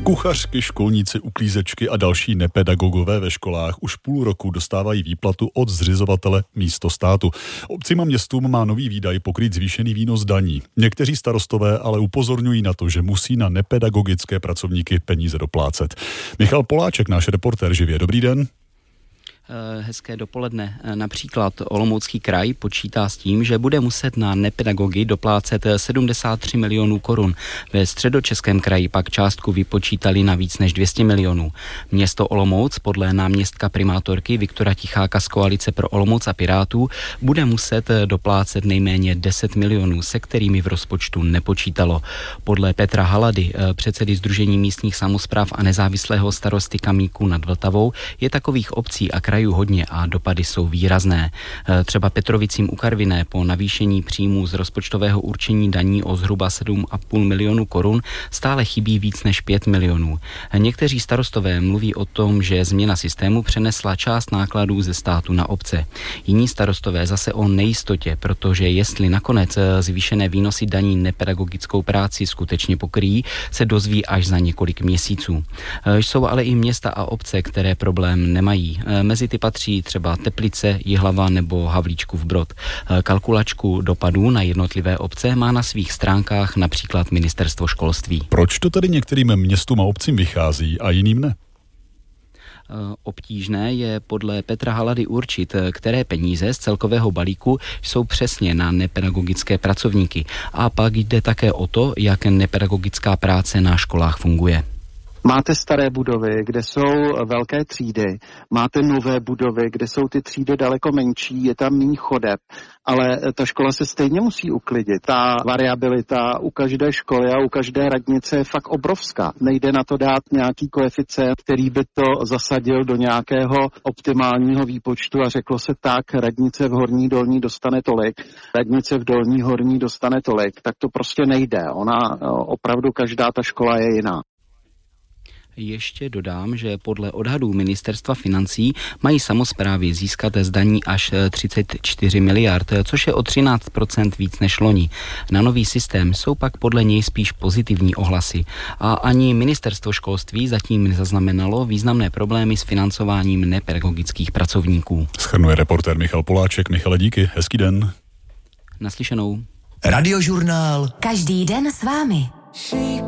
Kuchařky, školníci, uklízečky a další nepedagogové ve školách už půl roku dostávají výplatu od zřizovatele místo státu. Obcím a městům má nový výdaj pokrýt zvýšený výnos daní. Někteří starostové ale upozorňují na to, že musí na nepedagogické pracovníky peníze doplácet. Michal Poláček, náš reportér živě. Dobrý den. Hezké dopoledne. Například Olomoucký kraj počítá s tím, že bude muset na nepedagogy doplácet 73 milionů korun. Ve Středočeském kraji pak částku vypočítali na víc než 200 milionů. Město Olomouc podle náměstka primátorky Viktora Ticháka z Koalice pro Olomouc a Pirátů bude muset doplácet nejméně 10 milionů, se kterými v rozpočtu nepočítalo. Podle Petra Halady, předsedy Sdružení místních samospráv a nezávislého starosty Kamíku nad Vltavou, je takových obcí a krajů hodně a dopady jsou výrazné. Třeba Petrovicím u Karviné po navýšení příjmů z rozpočtového určení daní o zhruba 7,5 milionu korun stále chybí víc než 5 milionů. Někteří starostové mluví o tom, že změna systému přenesla část nákladů ze státu na obce. Jiní starostové zase o nejistotě, protože jestli nakonec zvýšené výnosy daní nepedagogickou práci skutečně pokryjí, se dozví až za několik měsíců. Jsou ale i města a obce, které problém nemají. Mezi ty patří třeba Teplice, Jihlava nebo Havlíčkův Brod. Kalkulačku dopadů na jednotlivé obce má na svých stránkách například Ministerstvo školství. Proč to tedy některým městům a obcím vychází a jiným ne? Obtížné je podle Petra Halady určit, které peníze z celkového balíku jsou přesně na nepedagogické pracovníky. A pak jde také o to, jak nepedagogická práce na školách funguje. Máte staré budovy, kde jsou velké třídy, máte nové budovy, kde jsou ty třídy daleko menší, je tam méně chodeb, ale ta škola se stejně musí uklidit. Ta variabilita u každé školy a u každé radnice je fakt obrovská. Nejde na to dát nějaký koeficient, který by to zasadil do nějakého optimálního výpočtu a řeklo se tak, radnice v Horní Dolní dostane tolik, radnice v Dolní Horní dostane tolik, tak to prostě nejde. Opravdu každá ta škola je jiná. Ještě dodám, že podle odhadů Ministerstva financí mají samosprávy získat z daní až 34 miliard, což je o 13% víc než loni. Na nový systém jsou pak podle něj spíš pozitivní ohlasy. A ani Ministerstvo školství zatím nezaznamenalo významné problémy s financováním nepedagogických pracovníků. Shrnuje reportér Michal Poláček. Michale, díky. Hezký den. Naslyšenou. Radiožurnál. Každý den s vámi.